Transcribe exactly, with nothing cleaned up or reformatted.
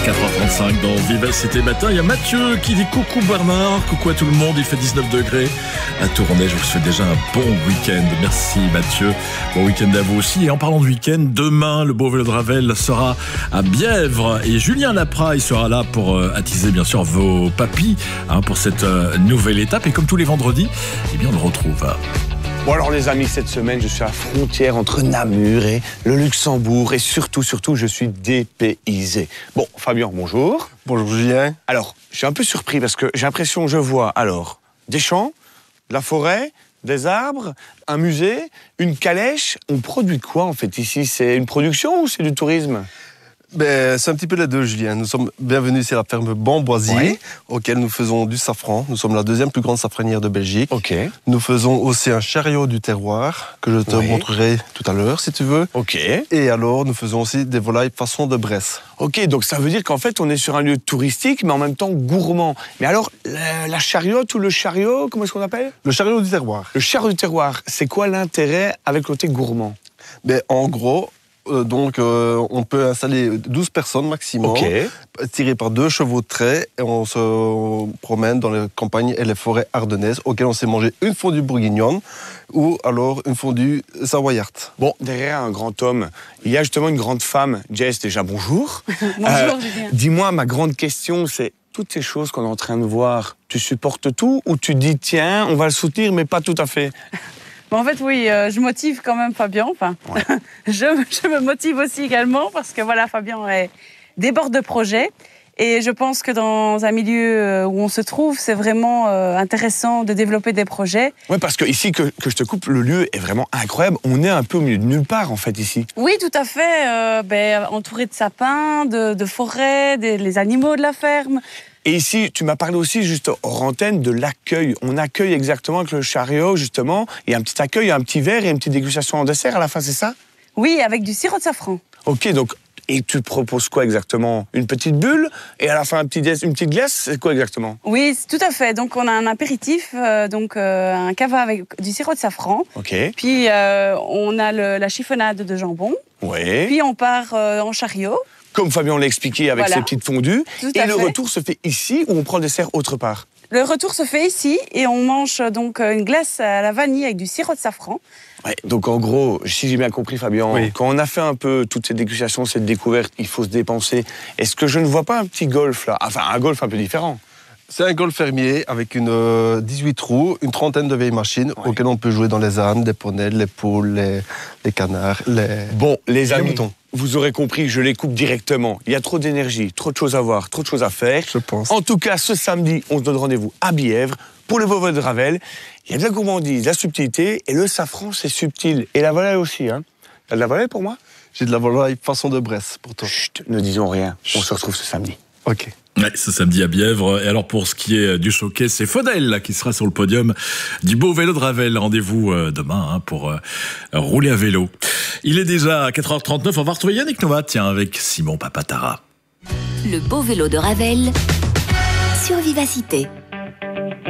quatre heures trente-cinq dans Vivacité Matin. Il y a Mathieu qui dit coucou Bernard, coucou à tout le monde, il fait dix-neuf degrés à Tournai. Je vous souhaite déjà un bon week-end. Merci Mathieu, bon week-end à vous aussi. Et en parlant de week-end, demain le beau vélo de Ravel sera à Bièvre et Julien Lapra, il sera là pour euh, attiser bien sûr vos papilles hein, pour cette euh, nouvelle étape. Et comme tous les vendredis, eh bien on le retrouve. Bon alors les amis, cette semaine, je suis à la frontière entre Namur et le Luxembourg et surtout, surtout, je suis dépaysé. Bon, Fabien, bonjour. Bonjour Julien. Alors, je suis un peu surpris parce que j'ai l'impression que je vois, alors, des champs, de la forêt, des arbres, un musée, une calèche. On produit quoi en fait ici? C'est une production ou c'est du tourisme? Ben, c'est un petit peu les deux, Julien. Nous sommes bienvenus ici à la ferme Bamboisier, oui. auquel nous faisons du safran. Nous sommes la deuxième plus grande safranière de Belgique. Okay. Nous faisons aussi un chariot du terroir, que je te oui. montrerai tout à l'heure, si tu veux. Okay. Et alors, nous faisons aussi des volailles façon de Bresse. Ok, donc ça veut dire qu'en fait, on est sur un lieu touristique, mais en même temps gourmand. Mais alors, la, la chariote ou le chariot, comment est-ce qu'on appelle? Le chariot du terroir. Le chariot du terroir, c'est quoi l'intérêt avec le côté gourmand? Ben, en gros... Euh, donc, euh, on peut installer douze personnes maximum, okay. tirées par deux chevaux de trait, et on se promène dans les campagnes et les forêts ardennaises, auxquelles on s'est mangé une fondue bourguignonne ou alors une fondue savoyarde. Bon, derrière un grand homme, il y a justement une grande femme. Jess, déjà, bonjour. Bonjour, euh, Julien. Dis-moi, ma grande question, c'est toutes ces choses qu'on est en train de voir, tu supportes tout ou tu dis, tiens, on va le soutenir, mais pas tout à fait? Bon, en fait, oui, euh, je motive quand même Fabien. Enfin, ouais. je, je me motive aussi également parce que voilà, Fabien est, déborde de projets. Et je pense que dans un milieu où on se trouve, c'est vraiment euh, intéressant de développer des projets. Oui, parce que ici, que, que je te coupe, le lieu est vraiment incroyable. On est un peu au milieu de nulle part, en fait, ici. Oui, tout à fait. Euh, ben, entouré de sapins, de, de forêts, des, les animaux de la ferme. Et ici, tu m'as parlé aussi, juste hors antenne, de l'accueil. On accueille exactement avec le chariot, justement. Il y a un petit accueil, un petit verre et une petite dégustation en dessert à la fin, c'est ça? Oui, avec du sirop de safran. Ok, donc, et tu proposes quoi exactement? Une petite bulle et à la fin un petit, une petite glace? C'est quoi exactement? Oui, tout à fait. Donc, on a un apéritif, euh, donc euh, un cava avec du sirop de safran. Ok. Puis, euh, on a le, la chiffonnade de jambon. Oui. Puis, on part euh, en chariot. Comme Fabien l'a expliqué avec voilà. ses petites fondues. Tout et à le fait. retour se fait ici ou on prend le dessert autre part? Le retour se fait ici et on mange donc une glace à la vanille avec du sirop de safran. Ouais, donc en gros, si j'ai bien compris Fabien, oui. quand on a fait un peu toutes ces dégustations, cette découverte, il faut se dépenser. Est-ce que je ne vois pas un petit golf là? Enfin, un golf un peu différent. C'est un golf fermier avec une euh, dix-huit trous, une trentaine de vieilles machines ouais. auxquelles on peut jouer dans les ânes, les poneys, les poules, les, les canards, les... Bon, les amis, les moutons. Vous aurez compris, je les coupe directement. Il y a trop d'énergie, trop de choses à voir, trop de choses à faire. Je pense. En tout cas, ce samedi, on se donne rendez-vous à Bièvre pour le beau vélo de Ravel. Il y a de la gourmandise, de la subtilité, et le safran, c'est subtil. Et la volaille aussi, hein. T'as de la volaille pour moi? J'ai de la volaille façon de Bresse pour toi. Chut, ne disons rien. On se retrouve ce samedi. Ok. Ouais, ce samedi à Bièvre. Et alors pour ce qui est du showcase, c'est Faudel là, qui sera sur le podium du beau vélo de Ravel. Rendez-vous euh, demain hein, pour euh, rouler à vélo. Il est déjà quatre heures trente-neuf. On va retrouver Yannick Nova, tiens, avec Simon Papatara. Le beau vélo de Ravel sur Vivacité.